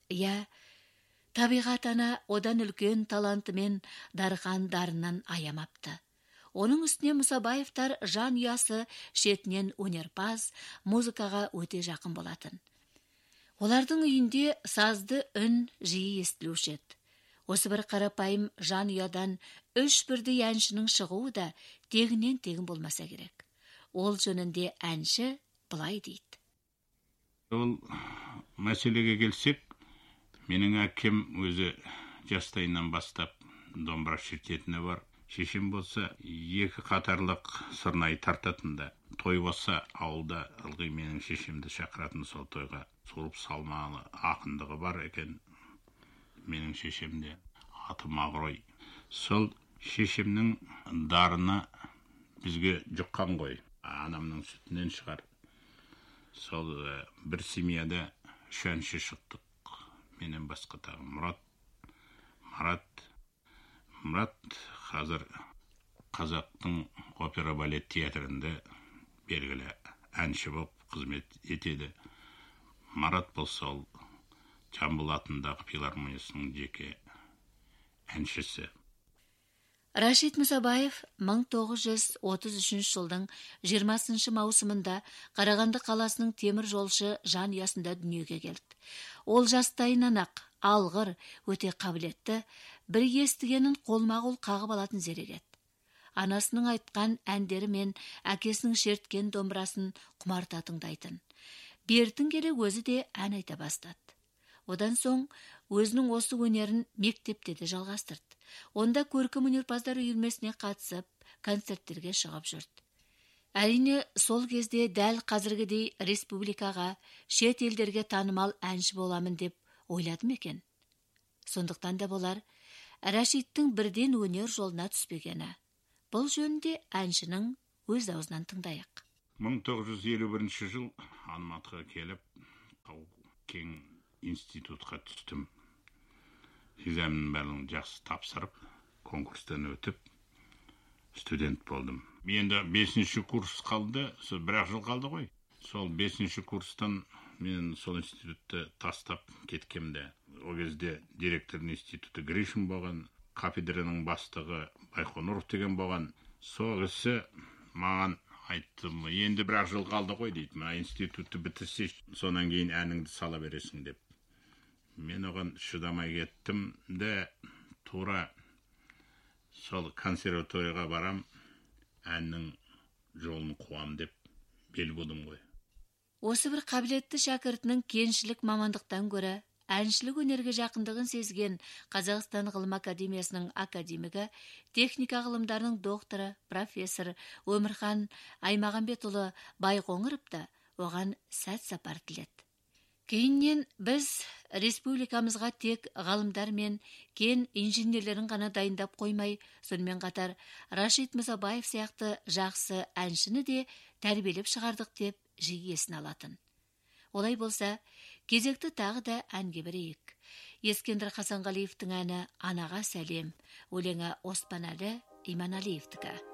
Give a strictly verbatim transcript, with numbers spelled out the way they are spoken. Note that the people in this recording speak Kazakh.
Я, табиғат ана одан үлкен талантымен дарқан дарынын аямапты. Оның үстіне Мұсабаевтар жан ұясы шетінен өнерпаз, музыкаға өте жақын болатын. Олардың үйінде сазды үн жиі естілуші еді. Осы бір қарапайым жан ұядан үш бірдей әншінің шығуы да тегінен тегін болмаса керек. Ол жөнінде әнші былай дейді. Ол мәселеге келсек, менің әкем өзі жастайынан бастап домбыра шертетіні бар. Шешем болса, екі қатарлық сырнай тартатында. Той болса, ауылда ылғи менің шешемді шақыратын, сол тойға сұрып салмалы ақындығы бар екен. Менің шешемде аты Мағрой. Сол шешемнің дарыны бізге жұққан ғой. Анамның сүтінен шығар. Сол бір семьяда үш әнші шықтық. Менен басқа тағы Мұрат. Марат. Мұрат қазір қазақтың опера балет театрында белгілі әнші болып қызмет етеді. Марат болса ол Жамбыл атындағы филармониясының жеке әншісі. Рашид Мұсабаев мың тоғыз жүз отыз үшінші жылдың жиырмасыншы маусымында Қарағанды қаласының темір жолшы жан ұясында дүниеге келді. Ол жастайынан ақ алғыр, өте қабілетті, бір естігенін қолма-қол қағып алатын зерек еді. Анасының айтқан әндері мен әкесінің шерткен домбырасын құмарта тыңдайтын. Бертін келе өзі де ән айта бастады. Одан соң өзінің осы өнерін мектепте де жалғастырды. Онда көркем өнерпаздар үйірмесіне қатысып, концерттерге шығып жүрді. Әрине, сол кезде дәл қазіргідей республикаға, шет елдерге танымал әнші боламын деп ойладым екен. Сондықтан да болар, Рашидтің бірден өнер жолына түспегені. Бұл жөнінде әншінің өз аузынан тыңдайық. мың тоғыз жүз елу бірінші жыл Алматыға келіп, Тау-Кен институтқа түстім. Экзаменнің бәрін жақсы тапсырып, конкурстан өтіп, студент болдым. Енді бесінші курс қалды, бір-ақ жыл қалды ғой. Сол бесінші курстан мен сол институтты тастап кеткемде. О кезде директорның институты Гришин болған, кафедраның бастығы Байқоңыров деген болған. Сол кісі маған айттым, енді бір-ақ жыл қалды ғой дейді. Мына институтты бітірсе, сонан кейін әніңді сала бересің деп. Мен оған шыдамай кеттім де, тура сол консерваторияға барам, әннің жолын қуам деп бел будым ғой. Осы бір қабілетті шәкіртінің кеншілік мамандықтан көрі, әншілік өнерге жақындығын сезген Қазақстан ғылым академиясының академигі, техника ғылымдарының докторы, профессор Өмірхан Аймағамбетұлы Байқоңыров та оған сәт сапар тіледі. Кейіннен біз республикамызға тек ғалымдар мен кен инженерлерін ғана дайындап қоймай, сонымен қатар Рашид Мұсабаев сияқты жақсы әншіні де тәрбиелеп шығардық деп жиі есін алатын. Олай болса, кезекті тағы да әнге бірейік. Ескендір Хасанғалиевтің әні «Анаға сәлем», өлеңі Оспанәлі Иманалиевтікі.